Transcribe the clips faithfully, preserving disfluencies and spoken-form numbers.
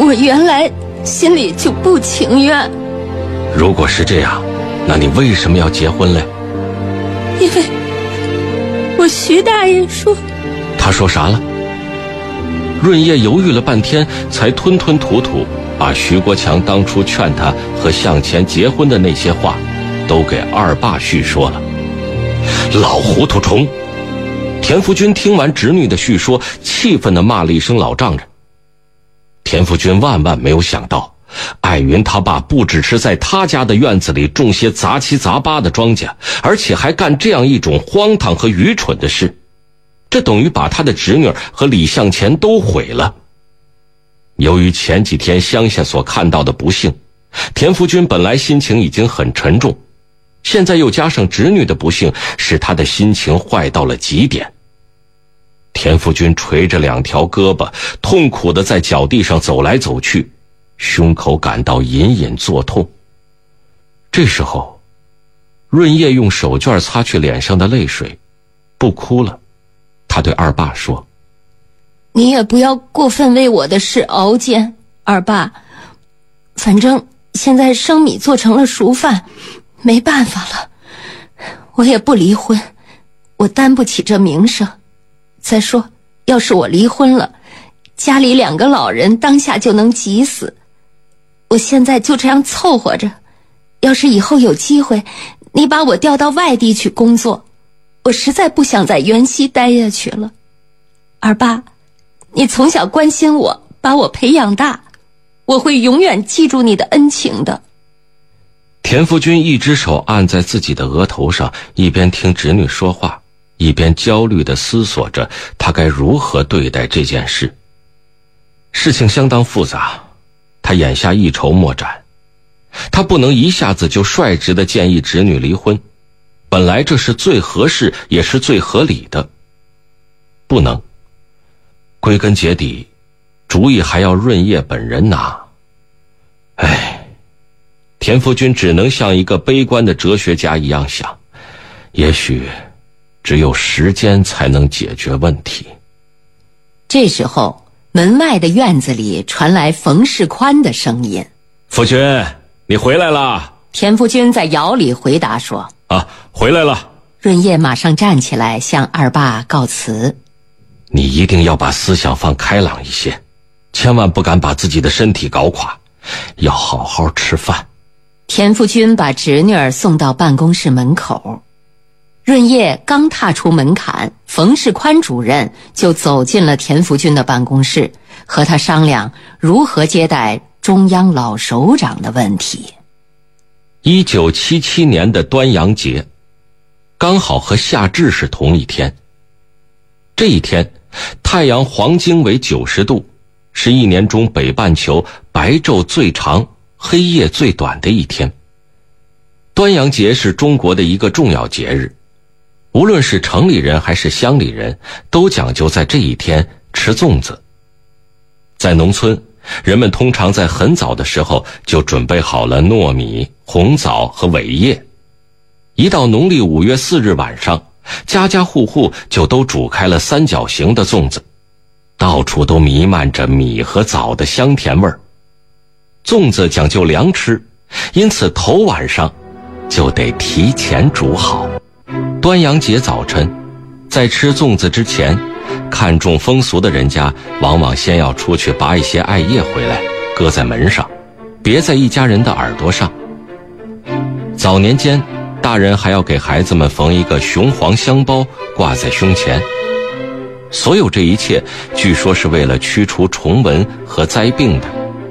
我原来心里就不情愿。 如果是这样，那你为什么要结婚嘞？ 因为我徐大爷说。 他说啥了？润叶犹豫了半天，才吞吞吐吐把徐国强当初劝他和向前结婚的那些话都给二爸叙说了。老糊涂虫！田福军听完侄女的叙说，气愤地骂了一声老丈人。田福军万万没有想到，艾云他爸不只是在他家的院子里种些杂七杂八的庄稼，而且还干这样一种荒唐和愚蠢的事，这等于把他的侄女和李向前都毁了。由于前几天乡下所看到的不幸，田福军本来心情已经很沉重，现在又加上侄女的不幸，使他的心情坏到了极点。田福军垂着两条胳膊，痛苦地在脚地上走来走去，胸口感到隐隐作痛。这时候，润叶用手绢擦去脸上的泪水，不哭了。他对二爸说： 你也不要过分为我的事熬煎，二爸，反正现在生米做成了熟饭，没办法了，我也不离婚，我担不起这名声。再说，要是我离婚了，家里两个老人当下就能急死。我现在就这样凑合着，要是以后有机会，你把我调到外地去工作，我实在不想在原西待下去了。二爸，你从小关心我，把我培养大，我会永远记住你的恩情的。 田福军一只手按在自己的额头上，一边听侄女说话，一边焦虑地思索着他该如何对待这件事。事情相当复杂，他眼下一筹莫展。他不能一下子就率直地建议侄女离婚，本来这是最合适也是最合理的。不能，归根结底，主意还要润叶本人拿。唉，田福军只能像一个悲观的哲学家一样想，也许只有时间才能解决问题。 这时候，门外的院子里传来冯世宽的声音： 福军，你回来了。 田福军在窑里回答说： 啊，回来了。 润叶马上站起来向二爸告辞： 你一定要把思想放开朗一些，千万不敢把自己的身体搞垮，要好好吃饭。 田福军把侄女儿送到办公室门口。润叶刚踏出门槛，冯世宽主任就走进了田福军的办公室，和他商量如何接待中央老首长的问题。 一九七七年的端阳节，刚好和夏至是同一天。这一天，太阳黄经纬九十度，是一年中北半球白昼最长、黑夜最短的一天。端阳节是中国的一个重要节日，无论是城里人还是乡里人，都讲究在这一天吃粽子。在农村，人们通常在很早的时候就准备好了糯米、红枣和苇叶。一到农历五月四日晚上，家家户户就都煮开了三角形的粽子，到处都弥漫着米和枣的香甜味儿。粽子讲究凉吃，因此头晚上就得提前煮好。端阳节早晨，在吃粽子之前，看重风俗的人家往往先要出去拔一些艾叶回来，搁在门上，别在一家人的耳朵上。早年间，大人还要给孩子们缝一个雄黄香包挂在胸前。所有这一切据说是为了驱除虫蚊和灾病的。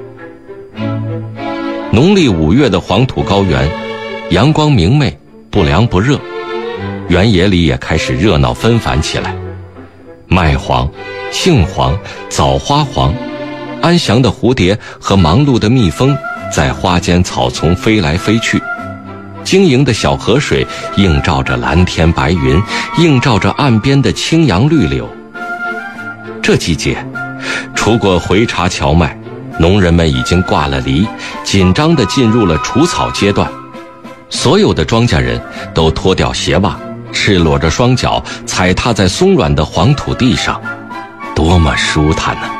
农历五月的黄土高原，阳光明媚，不凉不热，原野里也开始热闹纷繁起来。麦黄、杏黄、枣花黄，安详的蝴蝶和忙碌的蜜蜂在花间草丛飞来飞去，晶莹的小河水映照着蓝天白云，映照着岸边的青杨绿柳。这季节，除过回茬荞麦，农人们已经挂了梨，紧张地进入了除草阶段。所有的庄稼人都脱掉鞋袜，赤裸着双脚踩踏在松软的黄土地上，多么舒坦啊！